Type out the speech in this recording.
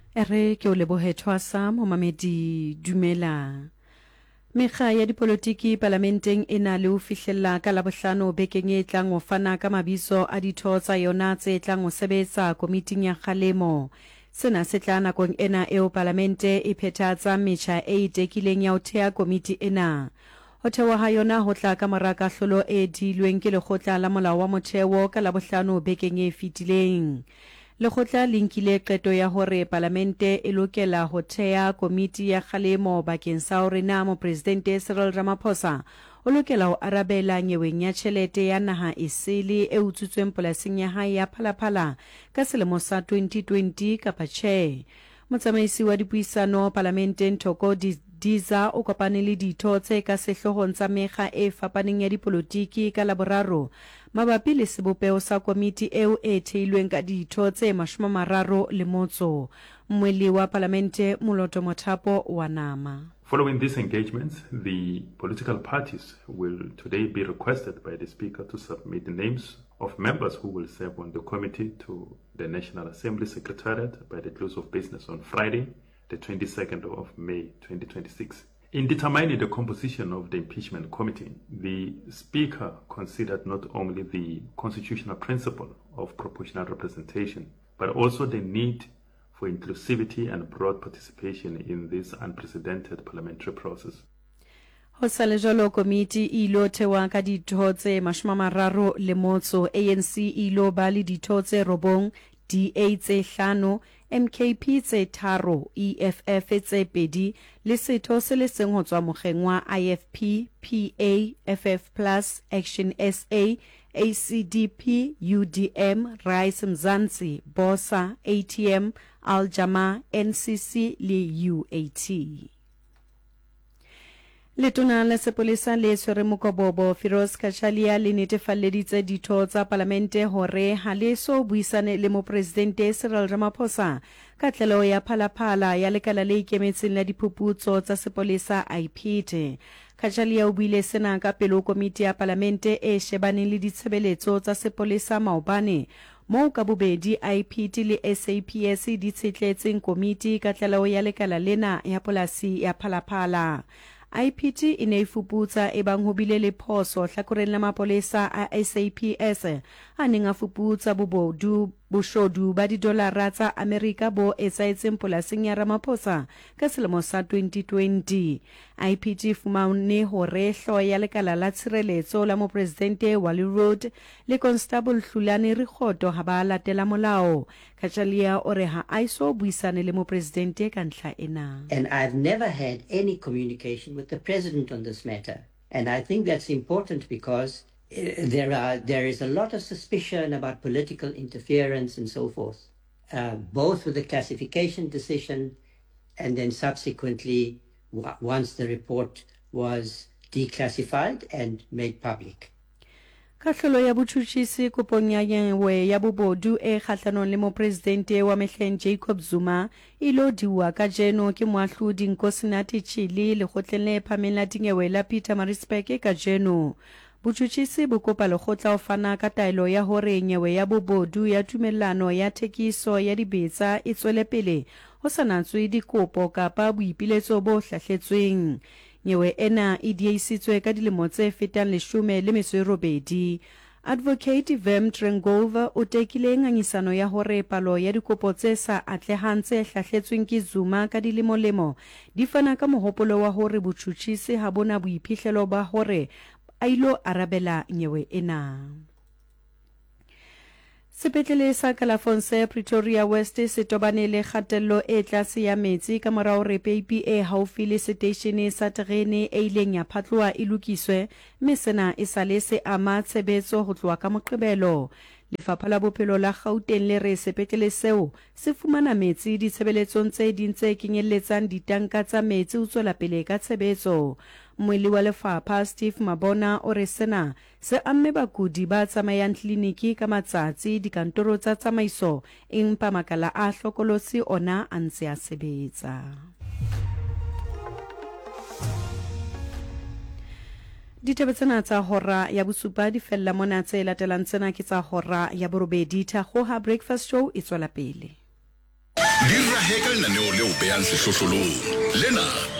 Ere ke o lebohe Thwasa momamedi dumela. Mekga ya dipolitiki parlamenteng ena le ho fihlella ka Labohlano bekeng e tlang ho fana ka mabiso a ditho tsa yona tse tlang ho sebetsa komiting ya kgalemo. Sena se tla nakong ena eo parlamente e phethatsang metjha e itekileng ya ho thea komiti ena. Ho thewa ha yona ho tla ka mora kahlolo e dilweng ke lekgotla la molao wa motheo ka Labohlano bekeng e fetileng. Lekgotla le nkile qeto ya hore parlamente e lokela ho thea komiti ya kgalemo bakeng sa hore na mopresidente Cyril Ramaphosa o lokela ho arabela nyeweng ya tjhelete ya naha esele e utsutsweng polasing ya hae ya Phalaphala ka selemo sa 2020 kapa tjhe. Motsamaisi wa dipuisano parlamenteng Thoko Diza o kopane le ditho tse ka sehlohong tsa mekga e fapaneng ya dipolitiki ka Laboraro mabapi le sebopeo sa komiti eo e theilweng ka ditho tse 30. Mmweli wa parlamente Moloto Mothapo wa nama. Following these engagements, the political parties will today be requested by the Speaker to submit the names of members who will serve on the committee to the National Assembly Secretariat by the close of business on Friday, the 22nd of May 2026. In determining the composition of the impeachment committee, the Speaker considered not only the constitutional principle of proportional representation, but also the need for inclusivity and broad participation in this unprecedented parliamentary process. Ho sa le jwalo komiti e ilo thewa ka ditho tse 30 ANC ilo ba le ditho tse 9 DA tse 5 MKP tse 3 EFF tse 2 le setho se le seng ho tswa mokgeng wa IFP PA FF Plus Action SA ACDP UDM Rise Mzansi Bosa ATM Aljama NCC le UAT. Letona la sepolesa le tshwere Mokobobo Firoz Kachalia le netefalleditse ditho tsa parlamente hore ha le so buisane le mopresidente Cyril Ramaphosa ka tlelo ya Phalaphala ya lekala le ikemetseng la diphuputso tsa sepolesa IPT. Kachalia o buile sena ka pelo komiti ya parlamente e shebaneng le ditshebeletso tsa sepolesa maobane mo ka bobedi IPT le SAPS di tshetletseng komiti ka tlelo ya lekala lena ya polasi ya Phalaphala. IPT ine fuputsa ebang ho bile le phoso hlakoreng la mapolesa a SAPS a neng a fuputsa boshodu ba didolara tsa Amerika bo etsaetseng polasing ya Ramaphosa ka selemo sa 2020. IPT fumane hore hlo ya lekala la tshireletso la mopresidente Wally Road le Constable Hlulane Rikgoto ha ba latela molao. Kachalia ore ha aiso buisane le mopresidente ka ntlha ena. And I've never had any communication with the president on this matter. And I think that's important because there is a lot of suspicion about political interference and so forth, both with the classification decision and then subsequently once the report was declassified and made public. Kahlolo ya botjhutjhisi kopong ya nyewe ya bobodu e kgahlanong le mopresidente wa mehleng Jacob Zuma ilo diwa ka jeno ke moahlodi Nkosinathi Chili lekgotleng le phahameng la dinyewe la Pietermaritzburg ka jeno. Botjhutjhisi bo kopa lekgotla ho fana ka taelo ya hore nyewe ya bobodu ya tumellano ya thekiso ya dibetsa e tswele pele ho sa natswe dikopo kapa boipiletso bo hlahletsweng. Nyewe ena e dieisitswe ka dilemo tse fetang 18. Advocate Vem Trengova o tekile ngangisano ya hore palo ya dikopo tse sa atlehang tse hlahletsweng ke Zuma ka dilemolemo di fana ka mohopolo wa hore botjhutjhisi ha bona boiphihlelo ba hore a ilo arabela nyewe ena. Sepetlele sa Kalafong se Pretoria West se tobane le kgatello e tlase ya metsi ka mora hore peipi e haufi le seteišene sa terene e ileng ya phatloha e lokiswe mme sena e sale se ama tshebetso ho tloha ka Moqebelo. Lefapha la Bophelo la Gauteng le re sepetlele seo se fumana metsi ditshebeletsong tse ding tse kenyelletsang ditanka tsa metsi ho tswela pele ka tshebetso. Mweli wa lefapha Steve Mabona o re sena se amme bakudi ba tsamayang kliniki ka matsatsi dikantoro tsa tsamaiso empa makala a hlokolosi ona a ntse a sebetsa. Ditaba tsena tsa hora ya bosupa di fella mona tse latelang tsena ke tsa hora ya borobedi. Thakgoha Breakfast Show e tswela pele. di raheka lenaneo leo behang sehlohlolong lena